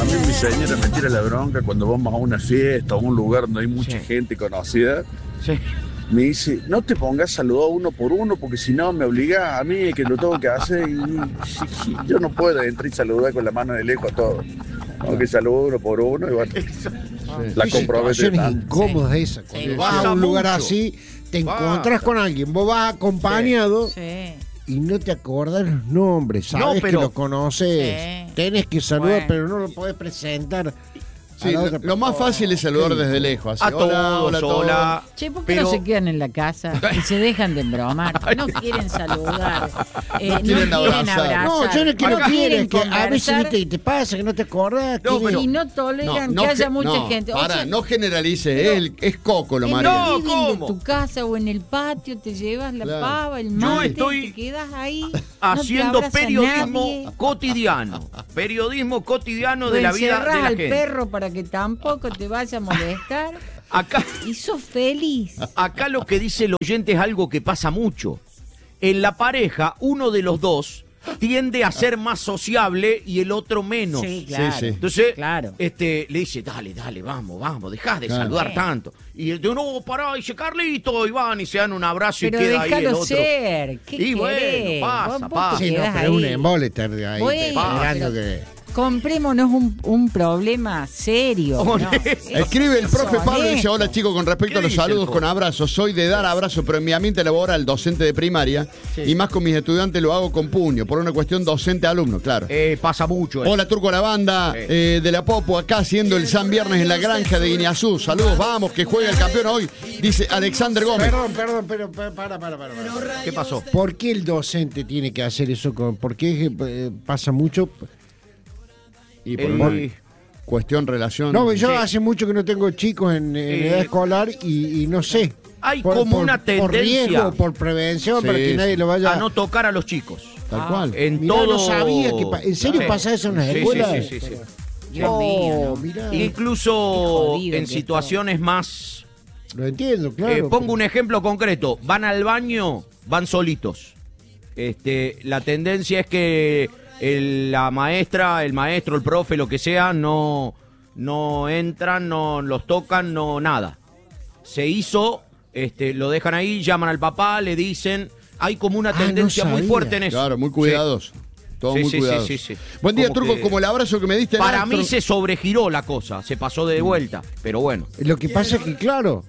mí mi señora me tira la bronca cuando vamos a una fiesta o a un lugar donde hay mucha gente conocida. Sí. Me dice, no te pongas a saludar uno por uno porque si no me obliga a mí que lo tengo que hacer y yo no puedo entrar y saludar con la mano de lejos a todos. Tengo que saludar uno por uno y bueno, la comprobé. Situaciones incómodas esas. Cuando vas a un lugar así, te encontrás con alguien, vos vas acompañado y no te acordás los nombres, sabes que lo conoces, tenés que saludar, pero no lo podés presentar. Sí, lo más fácil es saludar desde lejos. Así, a todos, hola. Che, ¿por qué no se quedan en la casa y se dejan de embromar? No quieren saludar, no quieren abrazar. No, yo no quiero que a veces te pasa que no te acordás. Y no toleran que haya mucha gente. No generalice, es Coco lo María. No, ¿cómo? En tu casa o en el patio te llevas la pava, el mate, te quedas ahí. Haciendo periodismo cotidiano. Periodismo cotidiano de la vida de la gente. Al perro para que tampoco te vaya a molestar. Acá, y sos feliz. Acá lo que dice el oyente es algo que pasa mucho. En la pareja, uno de los dos tiende a ser más sociable y el otro menos. Sí, claro. Sí. Entonces, le dice, dale, vamos, dejá de saludar tanto. Y el de no, pará, dice Carlito, y van y se dan un abrazo. Pero y queda ahí el otro. Ser. ¿Qué y querés? Bueno, pasa. Sí, no, pero es un embole estar ahí esperando que... Comprémonos un problema serio. ¿No? Escribe el profe Pablo y dice, hola chicos, con respecto a los saludos con abrazos, soy de dar abrazos, pero en mi ambiente laboral, docente de primaria, y más con mis estudiantes lo hago con puño, por una cuestión docente-alumno, claro. Pasa mucho. Hola Turco, la banda de la Popo, acá haciendo el San Viernes en la granja de Guineazú. Saludos, vamos, que juega el campeón hoy, dice Alexander Gómez. Perdón, pero para. ¿Qué pasó? ¿Por qué el docente tiene que hacer eso? ¿Por qué pasa mucho? Y por cuestión, relación. No, yo hace mucho que no tengo chicos en edad escolar y no sé. Hay como una tendencia. Por riesgo, por prevención, para que nadie lo vaya a no tocar a los chicos. Tal cual. Mirá, no sabía que... ¿En serio pasa eso en las escuelas? Sí. Dios mío. Incluso en situaciones más... Lo entiendo, claro. Pongo un ejemplo concreto. Van al baño, van solitos. La tendencia es que... la maestra, el maestro, el profe, lo que sea, no entran, no los tocan, no nada. Se hizo, lo dejan ahí, llaman al papá, le dicen, hay como una tendencia muy fuerte en eso. Claro, muy cuidados. Todo muy cuidados. Sí. Buen día, Turco, como el abrazo que me diste. Para mí se sobregiró la cosa, se pasó de vuelta, pero bueno. Lo que pasa es que, claro,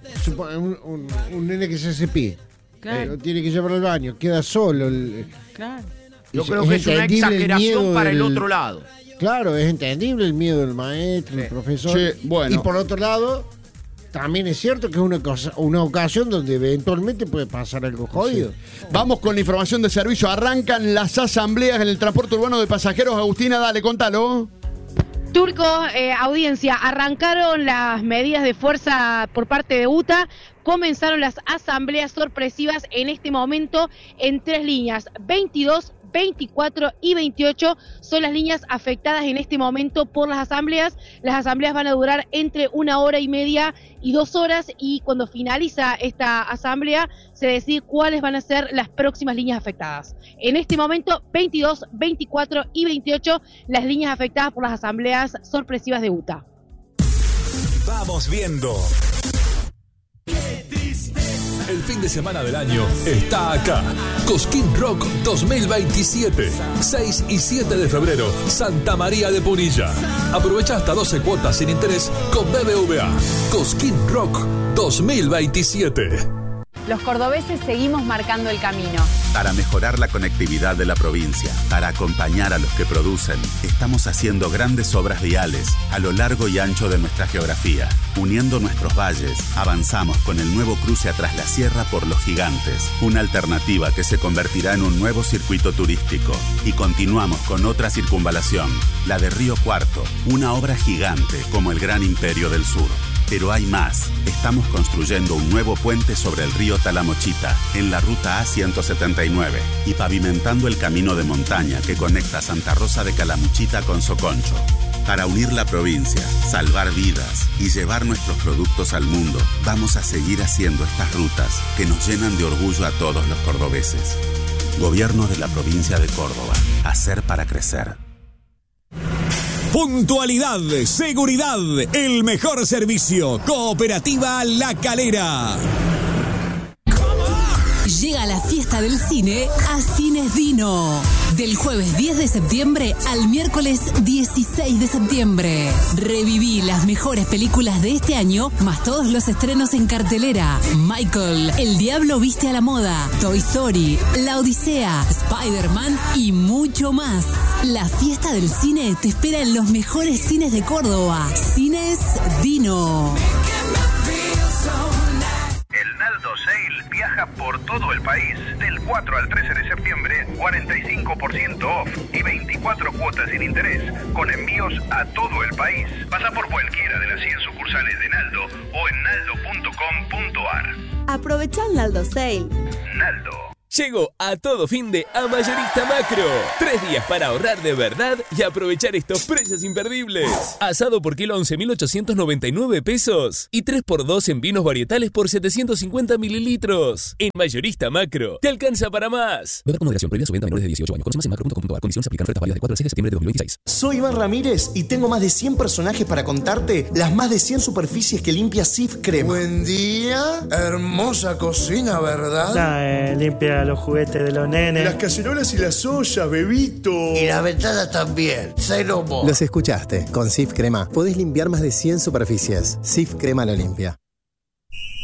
un nene que se hace pie, tiene que llevar al baño, queda solo. Claro. Yo creo que es una exageración para el otro lado. Claro, es entendible el miedo del maestro, del profesor. Sí, bueno. Y por otro lado, también es cierto que es una ocasión donde eventualmente puede pasar algo jodido. Sí. Vamos con la información de servicio. Arrancan las asambleas en el transporte urbano de pasajeros. Agustina, dale, contalo. Turco, audiencia, arrancaron las medidas de fuerza por parte de UTA. Comenzaron las asambleas sorpresivas en este momento en 3 líneas, 22, 24 y 28 son las líneas afectadas en este momento por las asambleas. Las asambleas van a durar entre 1 hora y media y 2 horas y cuando finaliza esta asamblea se decide cuáles van a ser las próximas líneas afectadas. En este momento 22, 24 y 28 las líneas afectadas por las asambleas sorpresivas de UTA. Vamos viendo. El fin de semana del año está acá. Cosquín Rock 2027. 6 y 7 de febrero, Santa María de Punilla. Aprovecha hasta 12 cuotas sin interés con BBVA. Cosquín Rock 2027. Los cordobeses seguimos marcando el camino. Para mejorar la conectividad de la provincia, para acompañar a los que producen, estamos haciendo grandes obras viales a lo largo y ancho de nuestra geografía. Uniendo nuestros valles, avanzamos con el nuevo cruce a Tras la Sierra por Los Gigantes, una alternativa que se convertirá en un nuevo circuito turístico. Y continuamos con otra circunvalación, la de Río Cuarto, una obra gigante como el Gran Imperio del Sur. Pero hay más. Estamos construyendo un nuevo puente sobre el río Talamochita, en la ruta A179, y pavimentando el camino de montaña que conecta Santa Rosa de Calamuchita con Soconcho. Para unir la provincia, salvar vidas y llevar nuestros productos al mundo, vamos a seguir haciendo estas rutas que nos llenan de orgullo a todos los cordobeses. Gobierno de la provincia de Córdoba. Hacer para crecer. Puntualidad, seguridad, el mejor servicio. Cooperativa La Calera. Llega la fiesta del cine a Cines Dino. Del jueves 10 de septiembre al miércoles 16 de septiembre. Reviví las mejores películas de este año, más todos los estrenos en cartelera. Michael, El Diablo Viste a la Moda, Toy Story, La Odisea, Spider-Man y mucho más. La fiesta del cine te espera en los mejores cines de Córdoba. Cines Dino. El Naldo Sale viaja por todo el país. Del 4 al 13 de septiembre, 45% off y 24 cuotas sin interés, con envíos a todo el país. Pasa por cualquiera de las 100 sucursales de Naldo o en naldo.com.ar. Aprovecha el Naldo Sale. Naldo. Llegó a todo fin de a Mayorista Macro. 3 días para ahorrar de verdad y aprovechar estos precios imperdibles. Asado por kilo 11.899 pesos y 3x2 en vinos varietales por 750 mililitros. En Mayorista Macro, te alcanza para más. Beber con moderación, prohibida su venta a menores de 18 años. Conoce más en macro.com.ar. Condiciones aplican. Ofertas válidas de 4 al 6 de septiembre de 2026. Soy Iván Ramírez y tengo más de 100 personajes para contarte las más de 100 superficies que limpia Sif Crema. Buen día. Hermosa cocina, ¿verdad? Limpia los juguetes de los nenes. Las cacerolas y las ollas, bebito. Y las ventanas también. Cero mo. Los escuchaste. Con Sif Crema podés limpiar más de 100 superficies. Sif Crema lo limpia.